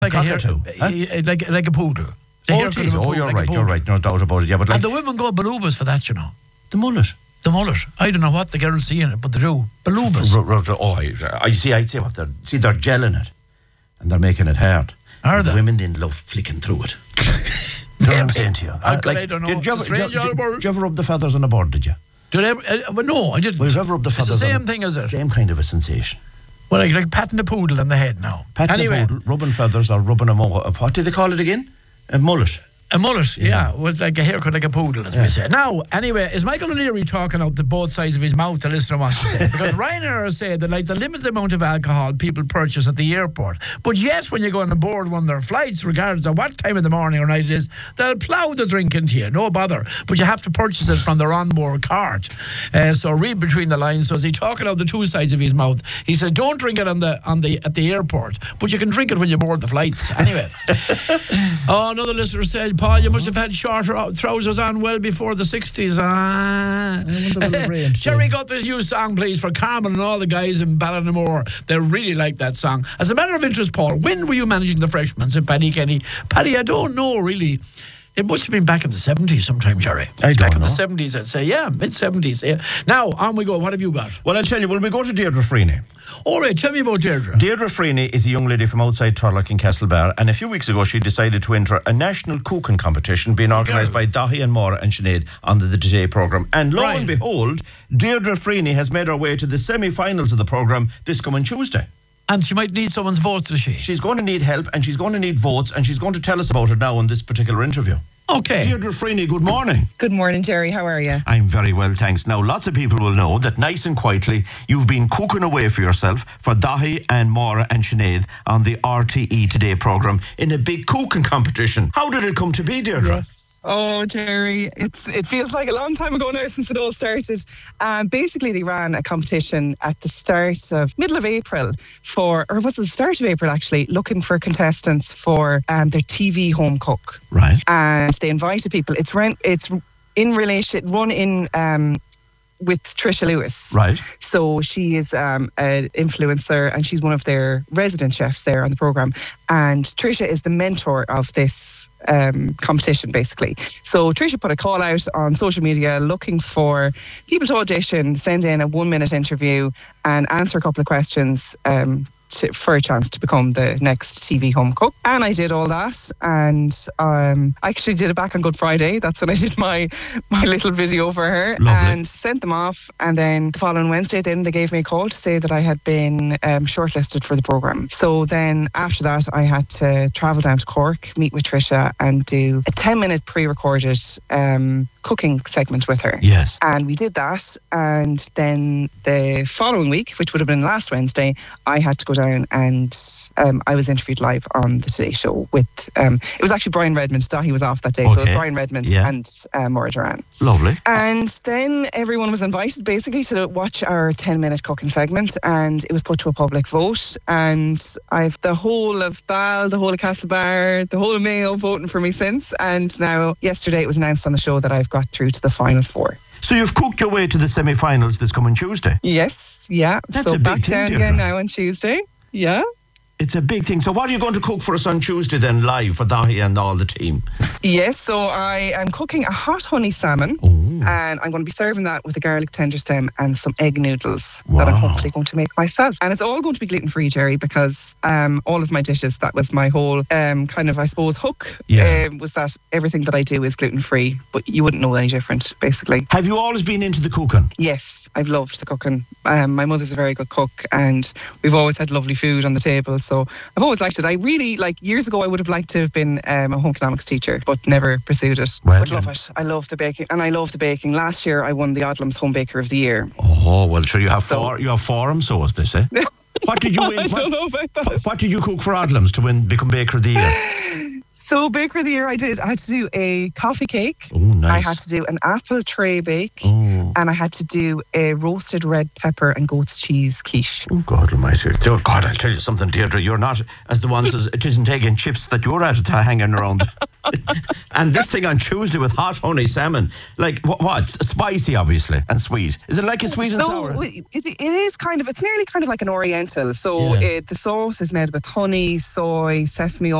Like a Cockatoo, like a poodle. The Oh, it is. Oh, you're right. You're right. No doubt about it. Yeah, but like And the women go balubas for that, you know. the mullet. The mullet. I don't know what the girls see in it, but they do. Balubas. I see. I'd say what they're gelling it, and they're making it hard. Are they? The women then love flicking through it. You know what I'm saying to you? I don't know. Did you ever rub the feathers on a bird? Did you? But no, I didn't. Well, ever rub the feathers? It's the same thing as it. Same kind of a sensation. Well, like patting a poodle on the head now. Patting a poodle, rubbing feathers, or rubbing what do they call it again? A mullet. A mullet, yeah, with like a haircut like a poodle, as we say. Now, anyway, is Michael O'Leary talking out the both sides of his mouth, the listener wants to say? Because Ryanair said that like the limited amount of alcohol people purchase at the airport, but yes, when you go on board one of their flights, regardless of what time of the morning or night it is, they'll plough the drink into you, no bother. But you have to purchase it from their onboard cart. So read between the lines. So as he talking out the two sides of his mouth, he said, don't drink it at the airport, but you can drink it when you board the flights. Anyway. Another listener said, Paul, you must have had shorter trousers on well before the 60s. Jerry got this new song, please, for Carmen and all the guys in Ballinamore. They really like that song. As a matter of interest, Paul, when were you managing the freshmen in Paddy Kenny? Paddy, I don't know, really. It must have been back in the 70s sometime, Jerry. Back in the 70s, I'd say. Yeah, mid-70s. Yeah. Now, on we go. What have you got? Well, I'll tell you. Well, we go to Deirdre Freeney. All right, tell me about Deirdre. Deirdre Freeney is a young lady from outside Turlock in Castlebar, and a few weeks ago she decided to enter a national cooking competition being organised by Dahi and Maura and Sinead on the Today programme. And lo and behold, Deirdre Freeney has made her way to the semi-finals of the programme this coming Tuesday. And she might need someone's votes, does she? She's going to need help, and she's going to need votes, and she's going to tell us about it now in this particular interview. Okay. Deirdre Freeney, good morning. Good morning, Jerry. How are you? I'm very well, thanks. Now, lots of people will know that nice and quietly you've been cooking away for yourself for Dahi and Maura and Sinead on the RTE Today programme in a big cooking competition. How did it come to be, Deirdre? Yes. Oh, Jerry, it feels like a long time ago now since it all started. Basically, they ran a competition at the middle of April or was it the start of April actually, looking for contestants for their TV home cook. Right. And they invited people. It's run with Trisha Lewis. Right. So she is an influencer and she's one of their resident chefs there on the programme. And Trisha is the mentor of this competition, basically. So Trisha put a call out on social media looking for people to audition, send in a 1-minute interview and answer a couple of questions for a chance to become the next TV home cook. And I did all that, and I actually did it back on Good Friday. That's when I did my little video for her. Lovely. And sent them off. And then the following Wednesday, then they gave me a call to say that I had been shortlisted for the programme. So then after that, I had to travel down to Cork, meet with Trisha and do a 10-minute pre-recorded cooking segment with her. Yes. And we did that, and then the following week, which would have been last Wednesday, I had to go down and I was interviewed live on the Today Show with it was actually Brian Redmond. Dahi was off that day, so it was Brian Redmond and Maura Duran. Lovely. And then everyone was invited basically to watch our 10-minute cooking segment, and it was put to a public vote, and I've the whole of Bal, the whole of Castlebar, the whole of Mayo voting for me since, and now yesterday it was announced on the show that I've got through to the final 4. So you've cooked your way to the semi-finals this coming Tuesday? Yes, yeah. That's so a big back thing, down Deirdre. again now on Tuesday. Yeah. It's a big thing. So what are you going to cook for us on Tuesday then, live for Dahi and all the team? Yes, so I am cooking a hot honey salmon. And I'm going to be serving that with a garlic tender stem and some egg noodles that I'm hopefully going to make myself. And it's all going to be gluten-free, Jerry, because all of my dishes, that was my whole kind of, I suppose, hook, was that everything that I do is gluten-free, but you wouldn't know any different, basically. Have you always been into the cooking? Yes, I've loved the cooking. My mother's a very good cook, and we've always had lovely food on the table, so I've always liked it. I really, years ago, I would have liked to have been a home economics teacher, but never pursued it. Well, but love it. I love the baking, and I love the baking. Last year, I won the Odlum's Home Baker of the Year. Oh, well, sure, you have forum, so as they say. What did you win? I don't know about that. What did you cook for Odlum's to become Baker of the Year? So Baker of the Year I had to do a coffee cake. Oh, nice. I had to do an apple tray bake. and I had to do a roasted red pepper and goat's cheese quiche. Oh, God almighty. Oh, God, I'll tell you something, Deirdre. You're not as the ones as it isn't taking chips that you're at hanging around. And this thing on Tuesday with hot honey salmon. Like, what? Spicy, obviously, and sweet. Is it like a sweet and sour? It is kind of, it's nearly kind of like an oriental. So the sauce is made with honey, soy, sesame